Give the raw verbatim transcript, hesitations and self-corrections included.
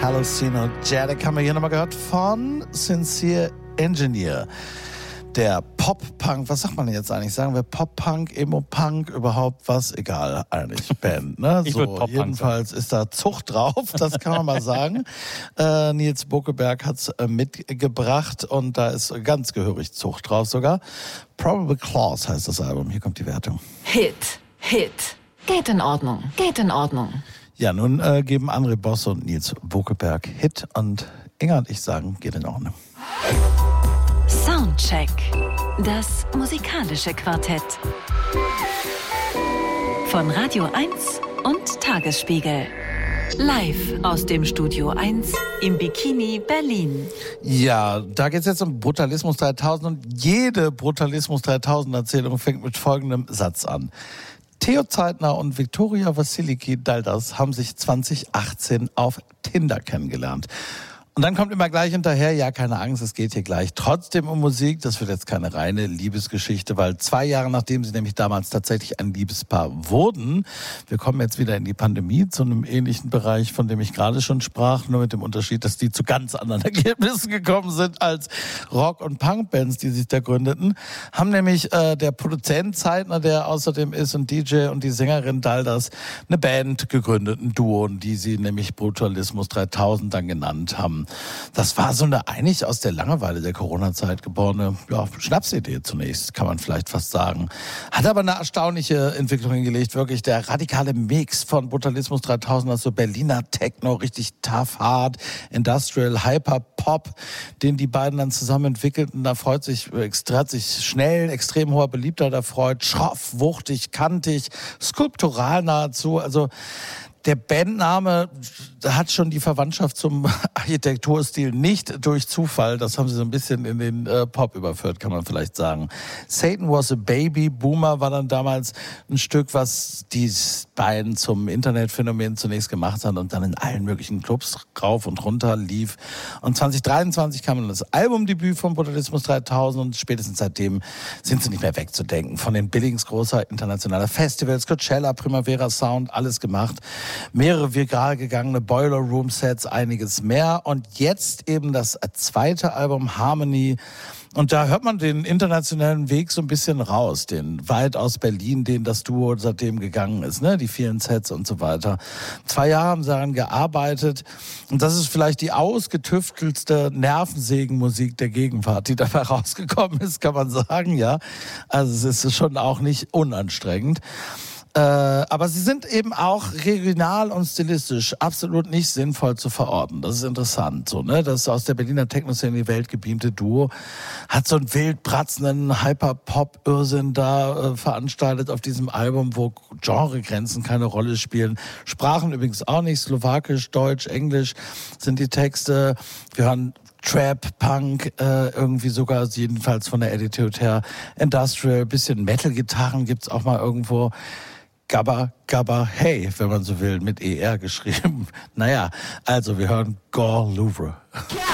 Hallucinogenic haben wir hier nochmal gehört von Sincere Engineer. Der Pop-Punk, was sagt man jetzt eigentlich? Sagen wir Pop-Punk, Emo-Punk, überhaupt was? Egal, eigentlich Band. Ne? Ich so, jedenfalls ist da Zucht drauf, das kann man mal sagen. Äh, Nils Bokeberg hat's äh, mitgebracht und da ist ganz gehörig Zucht drauf sogar. Probable Clause heißt das Album. Hier kommt die Wertung. Hit, Hit. Geht in Ordnung, geht in Ordnung. Ja, nun äh, geben André Bosse und Nils Bokeberg Hit und Inga und ich sagen, geht in Ordnung. Soundcheck. Das musikalische Quartett. Von Radio eins und Tagesspiegel. Live aus dem Studio eins im Bikini Berlin. Ja, da geht es jetzt um Brutalismus dreitausend und jede Brutalismus dreitausend Erzählung fängt mit folgendem Satz an. Theo Zeitner und Viktoria Wassiliki-Daldas haben sich zwanzig achtzehn auf Tinder kennengelernt. Und dann kommt immer gleich hinterher, ja, keine Angst, es geht hier gleich trotzdem um Musik. Das wird jetzt keine reine Liebesgeschichte, weil zwei Jahre nachdem sie nämlich damals tatsächlich ein Liebespaar wurden, wir kommen jetzt wieder in die Pandemie zu einem ähnlichen Bereich, von dem ich gerade schon sprach, nur mit dem Unterschied, dass die zu ganz anderen Ergebnissen gekommen sind als Rock- und Punkbands, die sich da gründeten, haben nämlich äh, der Produzent Zeitner, der außerdem ist, und D J und die Sängerin Daldas eine Band gegründet, ein Duo, die sie nämlich Brutalismus dreitausend dann genannt haben. Das war so eine eigentlich aus der Langeweile der Corona-Zeit geborene ja, Schnapsidee zunächst, kann man vielleicht fast sagen. Hat aber eine erstaunliche Entwicklung hingelegt, wirklich der radikale Mix von Brutalismus dreitausend, also Berliner Techno, richtig tough, hard, Industrial, Hyper, Pop, den die beiden dann zusammen entwickelten. Da freut sich, hat sich schnell, extrem hoher Beliebtheit erfreut, schroff, wuchtig, kantig, skulptural nahezu, also der Bandname hat schon die Verwandtschaft zum Architekturstil nicht durch Zufall. Das haben sie so ein bisschen in den äh, Pop überführt, kann man vielleicht sagen. Satan Was a Baby, Boomer war dann damals ein Stück, was die beiden zum Internetphänomen zunächst gemacht hat und dann in allen möglichen Clubs rauf und runter lief. Und zwanzig dreiundzwanzig kam dann das Albumdebüt von Brutalismus dreitausend und spätestens seitdem sind sie nicht mehr wegzudenken. Von den Billings großer internationaler Festivals, Coachella, Primavera Sound, alles gemacht. Mehrere viral gegangene Boiler Room Sets, einiges mehr. Und jetzt eben das zweite Album Harmony. Und da hört man den internationalen Weg so ein bisschen raus, den weit aus Berlin, den das Duo seitdem gegangen ist, ne, die vielen Sets und so weiter. Zwei Jahre haben sie daran gearbeitet und das ist vielleicht die ausgetüftelste Nervensägenmusik der Gegenwart, die dabei rausgekommen ist, kann man sagen, ja. Also es ist schon auch nicht unanstrengend. Äh, aber sie sind eben auch regional und stilistisch absolut nicht sinnvoll zu verorten. Das ist interessant, so, ne? Das aus der Berliner Techno-Szene in die Welt gebeamte Duo hat so einen wild bratzenden Hyper-Pop-Irrsinn da äh, veranstaltet auf diesem Album, wo Genregrenzen keine Rolle spielen. Sprachen übrigens auch nicht, Slowakisch, Deutsch, Englisch sind die Texte. Wir hören Trap, Punk, äh, irgendwie sogar jedenfalls von der Attitude her, Industrial, bisschen Metal-Gitarren gibt's auch mal irgendwo. Gabba, Gabba, hey, wenn man so will, mit E R geschrieben. Naja, also wir hören Gore Louvre.